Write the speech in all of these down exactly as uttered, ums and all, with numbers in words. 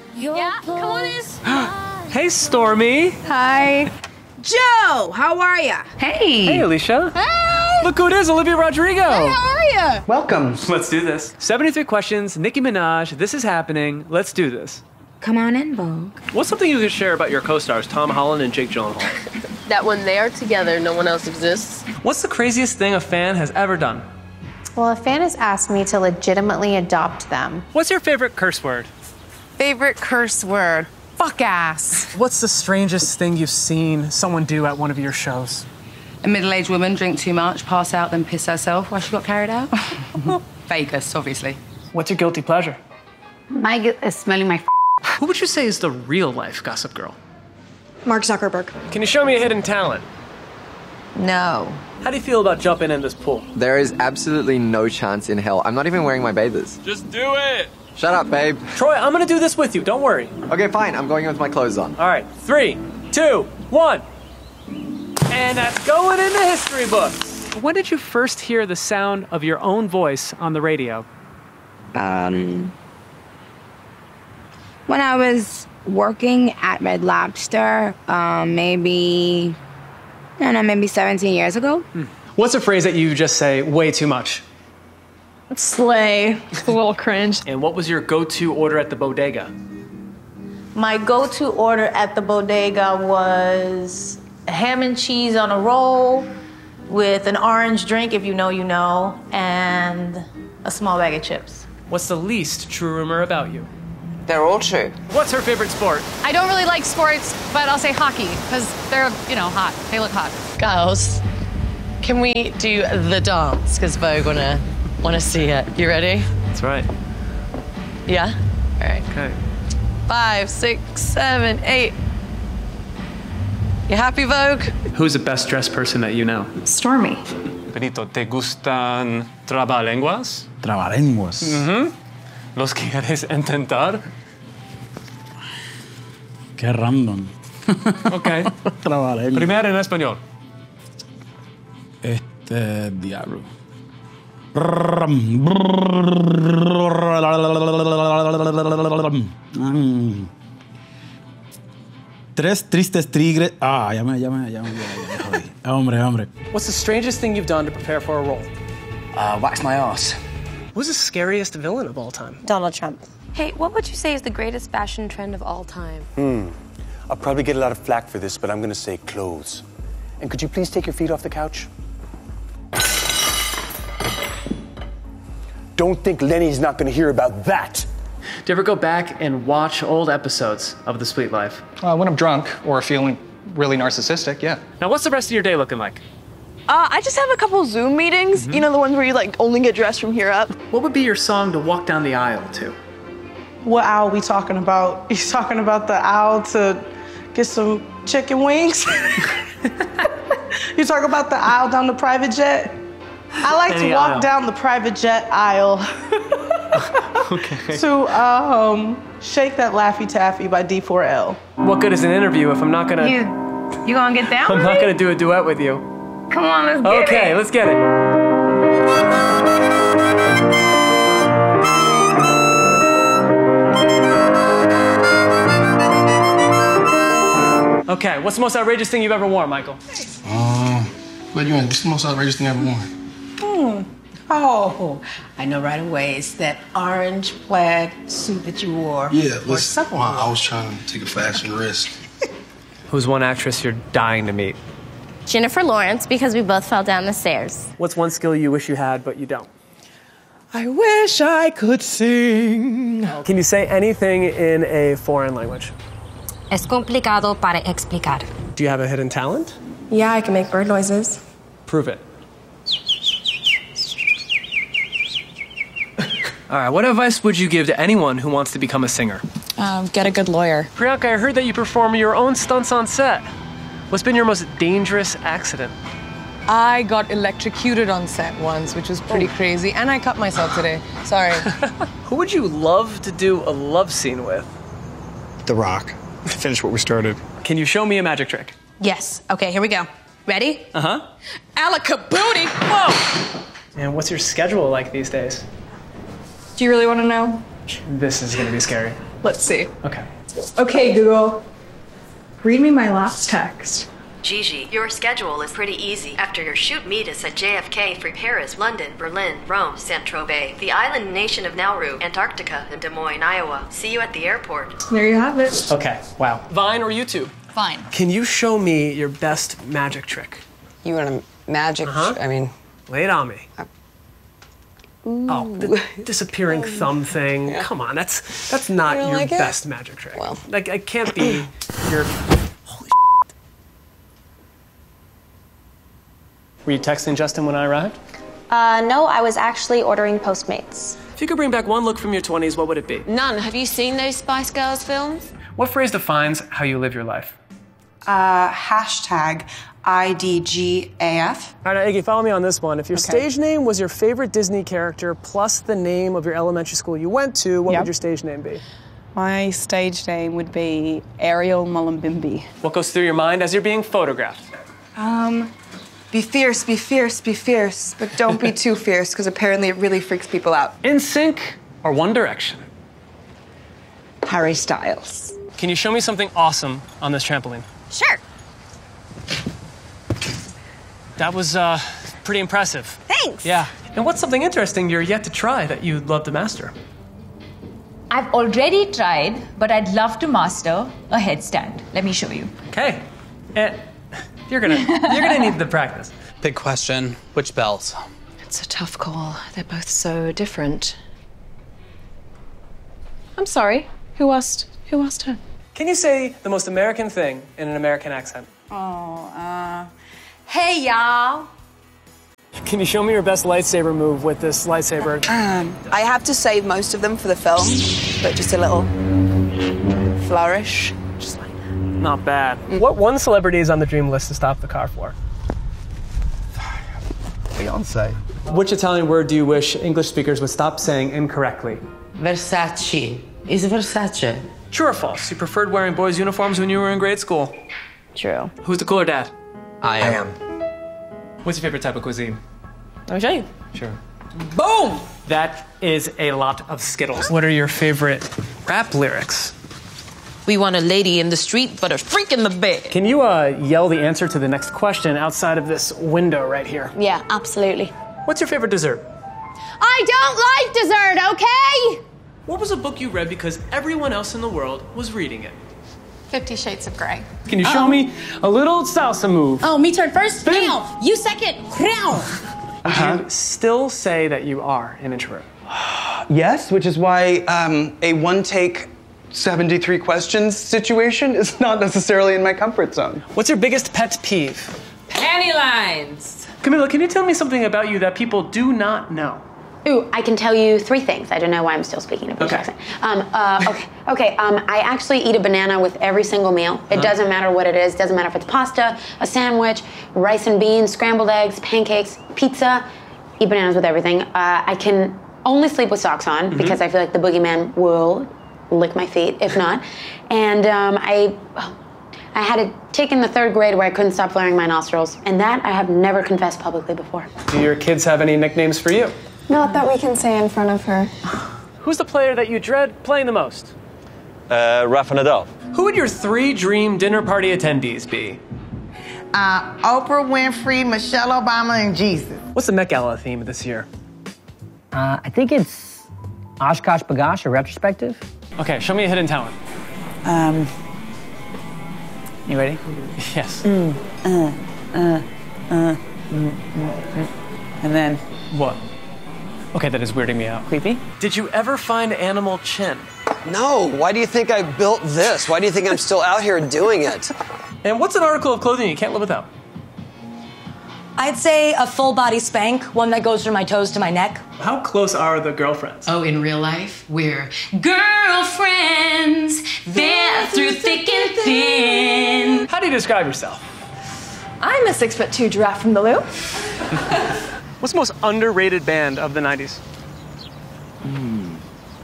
Yeah, come on in. Hey, Stormy. Hi. Joe, how are ya? Hey. Hey, Alicia. Hey. Look who it is, Olivia Rodrigo. Hey, how are ya? Welcome. Let's do this. seventy-three questions, Nicki Minaj, this is happening. Let's do this. Come on in, Vogue. What's something you could share about your co-stars, Tom Holland and Jake Gyllenhaal? That when they are together, no one else exists. What's the craziest thing a fan has ever done? Well, a fan has asked me to legitimately adopt them. What's your favorite curse word? Favorite curse word? Fuck ass. What's the strangest thing you've seen someone do at one of your shows? A middle-aged woman drink too much, pass out, then piss herself while she got carried out. Vegas, obviously. What's your guilty pleasure? My gu- is smelling my f- Who would you say is the real life Gossip Girl? Mark Zuckerberg. Can you show me a hidden talent? No. How do you feel about jumping in this pool? There is absolutely no chance in hell. I'm not even wearing my bathers. Just do it! Shut up, babe. Troy, I'm gonna do this with you, don't worry. Okay, fine. I'm going in with my clothes on. All right, three, two, one. And that's going in the history books. When did you first hear the sound of your own voice on the radio? Um, when I was working at Red Lobster, um, maybe, I don't know, maybe seventeen years ago. Hmm. What's a phrase that you just say way too much? Slay. It's a little cringe. And what was your go-to order at the bodega? My go-to order at the bodega was ham and cheese on a roll with an orange drink, if you know, you know, and a small bag of chips. What's the least true rumor about you? They're all true. What's her favorite sport? I don't really like sports, but I'll say hockey, because they're, you know, hot. They look hot. Girls, can we do the dance? Because Vogue wanna, wanna see it. You ready? That's right. Yeah? All right. Okay. Five, six, seven, eight. You happy, Vogue? Who's the best dressed person that you know? Stormy. Benito, ¿te gustan trabalenguas? Trabalenguas. Mm-hmm. ¿Los quieres intentar? Qué random. Ok. Trabalenguas. Primero en español. Este diablo. Tres tristes tigres. Ah, ya me, ya me, ya me, ya me jodí. Hombre, hombre. What's the strangest thing you've done to prepare for a role? Uh, wax my ass. Who's the scariest villain of all time? Donald Trump. Hey, what would you say is the greatest fashion trend of all time? Hmm. I'll probably get a lot of flack for this, but I'm gonna say clothes. And could you please take your feet off the couch? Don't think Lenny's not gonna hear about that. Do you ever go back and watch old episodes of The Sweet Life? Uh, when I'm drunk or feeling really narcissistic, yeah. Now, what's the rest of your day looking like? Uh, I just have a couple Zoom meetings. Mm-hmm. You know, the ones where you like only get dressed from here up. What would be your song to walk down the aisle to? What aisle we talking about? You talking about the aisle to get some chicken wings? You talk about the aisle down the private jet? I like Any to walk aisle. down the private jet aisle Okay. to um, Shake That Laffy Taffy by D four L. What good is an interview if I'm not gonna... You, you gonna get down I'm with not me? gonna do a duet with you. Come on, let's get it. Okay, let's get it. Okay, what's the most outrageous thing you've ever worn, Michael? Uh, what do you want? What's the most outrageous thing I've ever worn? Hmm. Oh, I know right away. It's that orange plaid suit that you wore. Yeah, or let's, something. well, I was trying to take a fashion risk. Who's one actress you're dying to meet? Jennifer Lawrence, because we both fell down the stairs. What's one skill you wish you had, but you don't? I wish I could sing. Can you say anything in a foreign language? Es complicado para explicar. Do you have a hidden talent? Yeah, I can make bird noises. Prove it. All right, what advice would you give to anyone who wants to become a singer? Um, get a good lawyer. Priyanka, I heard that you perform your own stunts on set. What's been your most dangerous accident? I got electrocuted on set once, which was pretty Oh. crazy, and I cut myself today. Sorry. Who would you love to do a love scene with? The Rock. Finish what we started. Can you show me a magic trick? Yes. Okay, here we go. Ready? Uh-huh. Alakabooty! Whoa! And what's your schedule like these days? Do you really want to know? This is gonna be scary. Let's see. Okay. Okay, Google. Read me my last text. Gigi, your schedule is pretty easy. After your shoot, meet us at J F K for Paris, London, Berlin, Rome, Saint-Tropez, the island nation of Nauru, Antarctica, and Des Moines, Iowa. See you at the airport. There you have it. Okay, wow. Vine or YouTube? Fine. Can you show me your best magic trick? You want a magic? Uh-huh. I mean, lay it on me. Ooh. Oh, the disappearing thumb thing. Yeah. Come on, that's that's not You don't your like it? best magic trick. Well. Like, it can't be your. Holy. Were you texting Justin when I arrived? Uh, no, I was actually ordering Postmates. If you could bring back one look from your twenties, what would it be? none. Have you seen those Spice Girls films? What phrase defines how you live your life? Uh, hashtag I D G A F. All right, Iggy, follow me on this one. If your Okay. stage name was your favorite Disney character plus the name of your elementary school you went to, what Yep. would your stage name be? My stage name would be Ariel Mullumbimby. What goes through your mind as you're being photographed? Um, be fierce, be fierce, be fierce, but don't be too fierce because apparently it really freaks people out. In Sync or One Direction? Harry Styles. Can you show me something awesome on this trampoline? Sure. That was uh, pretty impressive. Thanks. Yeah. And what's something interesting you're yet to try that you'd love to master? I've already tried, but I'd love to master a headstand. Let me show you. Okay. And you're gonna you're gonna need the practice. Big question. Which bells? It's a tough call. They're both so different. I'm sorry. Who asked? Who asked her? Can you say the most American thing in an American accent? Oh, uh, Hey, y'all. Can you show me your best lightsaber move with this lightsaber? um, I have to save most of them for the film, but just a little flourish. Just like that. Not bad. What one celebrity is on the dream list to stop the car for? Beyonce. Which Italian word do you wish English speakers would stop saying incorrectly? Versace. Is Versace. True or false? You preferred wearing boys' uniforms when you were in grade school? True. Who's the cooler dad? I am. What's your favorite type of cuisine? Let me show you. Sure. Boom! That is a lot of Skittles. What are your favorite rap lyrics? We want a lady in the street, but a freak in the bed. Can you uh, yell the answer to the next question outside of this window right here? Yeah, absolutely. What's your favorite dessert? I don't like dessert, okay? What was a book you read because everyone else in the world was reading it? Fifty Shades of Grey. Can you show me a little salsa move? Oh, me turn first? Now. You second. Now. Would you still say that you are an introvert? Yes, which is why um, a one-take seventy-three questions situation is not necessarily in my comfort zone. What's your biggest pet peeve? Panty lines. Camila, can you tell me something about you that people do not know? Ooh, I can tell you three things. I don't know why I'm still speaking a British Okay. accent. Um, uh, okay, okay. Um, I actually eat a banana with every single meal. It Uh-huh. doesn't matter what it is. Doesn't matter if it's pasta, a sandwich, rice and beans, scrambled eggs, pancakes, pizza. Eat bananas with everything. Uh, I can only sleep with socks on Mhm. because I feel like the boogeyman will lick my feet if not. And um, I, I had a tick in the third grade where I couldn't stop flaring my nostrils, and that I have never confessed publicly before. Do your kids have any nicknames for you? Not that we can say in front of her. Who's the player that you dread playing the most? Uh, Rafa Nadal. Who would your three dream dinner party attendees be? Uh, Oprah Winfrey, Michelle Obama, and Jesus. What's the Met Gala theme of this year? Uh, I think it's Oshkosh Bagosh, a retrospective. Okay, show me a hidden talent. Um, you ready? Yes. Mm, uh, uh, uh, mm, mm, mm. And then What? Okay, that is weirding me out. Creepy? Did you ever find animal chin? No, why do you think I built this? Why do you think I'm still out here doing it? And what's an article of clothing you can't live without? I'd say a full body spank, one that goes from my toes to my neck. How close are the girlfriends? Oh, in real life, we're girlfriends. They're through thick and thin. How do you describe yourself? I'm a six foot two giraffe from the Loop. What's the most underrated band of the nineties? Hmm.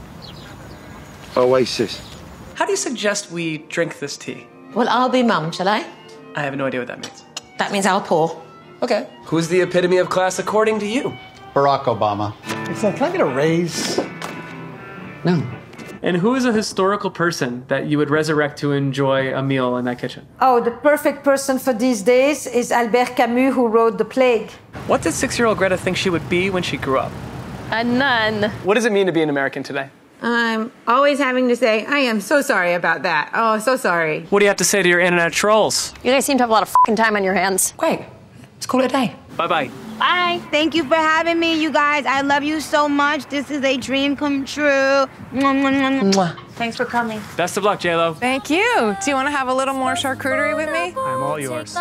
Oasis. How do you suggest we drink this tea? Well, I'll be mum, shall I? I have no idea what that means. That means I'll pour. Okay. Who's the epitome of class according to you? Barack Obama. So can I get a raise? No. And who is a historical person that you would resurrect to enjoy a meal in that kitchen? Oh, the perfect person for these days is Albert Camus, who wrote The Plague. What did six-year-old Greta think she would be when she grew up? A nun. What does it mean to be an American today? I'm always having to say, I am so sorry about that. Oh, so sorry. What do you have to say to your internet trolls? You guys seem to have a lot of fucking time on your hands. Great. Let's call it a day. Bye-bye. Bye. Thank you for having me, you guys. I love you so much. This is a dream come true. Mwah, mwah, mwah, mwah. Thanks for coming. Best of luck, J-Lo. Thank you. Do you want to have a little more charcuterie with me? I'm all yours.